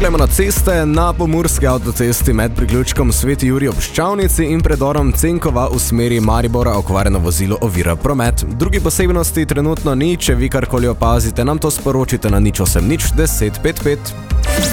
gremo na ceste. Na pomurski avtocesti med priključkom Sveti Jurij ob Ščavnici in predorom Cenkova v smeri Maribora okvarjeno vozilo ovira promet. Drugi posebnosti trenutno ni, če vi karkoli opazite, nam to sporočite na 0800 10 55.